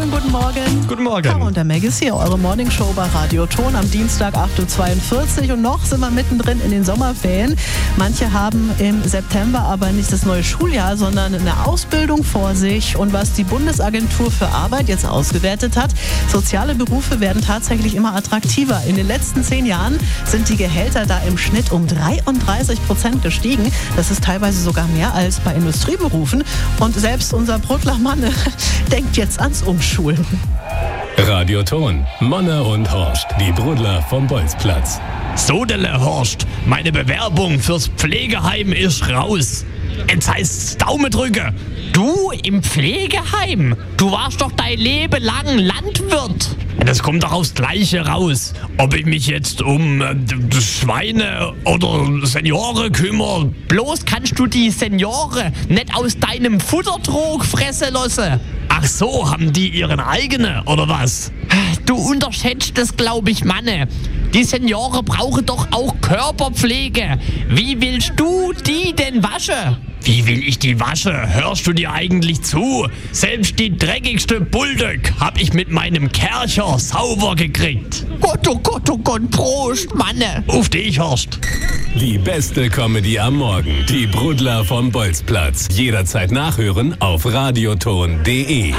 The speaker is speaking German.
Schönen guten Morgen. Guten Morgen. Caro und der Meg ist hier, eure Morningshow bei Radio Ton am Dienstag 8.42 Uhr. Und noch sind wir mittendrin in den Sommerferien. Manche haben im September aber nicht das neue Schuljahr, sondern eine Ausbildung vor sich. Und was die Bundesagentur für Arbeit jetzt ausgewertet hat, soziale Berufe werden tatsächlich immer attraktiver. In den letzten 10 Jahren sind die Gehälter da im Schnitt um 33% gestiegen. Das ist teilweise sogar mehr als bei Industrieberufen. Und selbst unser Brudler Manne denkt jetzt ans Umschulen. Radio Ton, Manne und Horst, die Brudler vom Bolzplatz. Sodele Horst, meine Bewerbung fürs Pflegeheim ist raus. Jetzt heißt's Daumen drücke. Du im Pflegeheim? Du warst doch dein Leben lang Landwirt. Das kommt doch aufs Gleiche raus. Ob ich mich jetzt um Schweine oder Senioren kümmere. Bloß kannst du die Senioren nicht aus deinem Futtertrog fressen lassen. Ach so, haben die ihren eigenen, oder was? Du unterschätzt das, glaube ich, Manne. Die Senioren brauchen doch auch Körperpflege. Wie willst du die denn waschen? Wie will ich die waschen? Hörst du dir eigentlich zu? Selbst die dreckigste Bulldog hab ich mit meinem Kercher sauber gekriegt. Gott, oh Gott, oh Gott, Prost, Manne. Auf dich, Horst. Die beste Comedy am Morgen. Die Brudler vom Bolzplatz. Jederzeit nachhören auf radioton.de.